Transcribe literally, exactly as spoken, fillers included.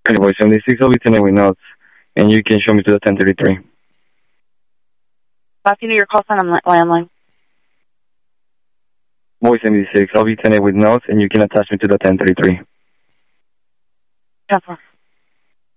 Okay, voice seventy-six, I'll be ten with notes, and you can show me to the ten thirty-three. Back into your call sign on landline. Voice seventy-six, I'll be ten with notes, and you can attach me to the ten thirty-three. ten four.